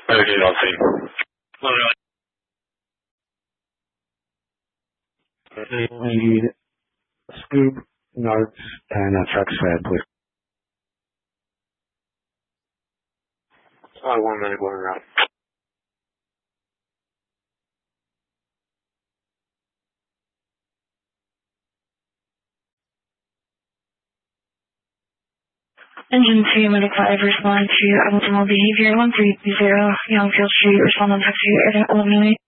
Okay, on scene. We need scoop, narcs, and a truck sled, please. 1 minute going around. Engine 2, Medical 5, respond to abnormal behavior, 1330, Youngfield Street, respond on taxi, air 11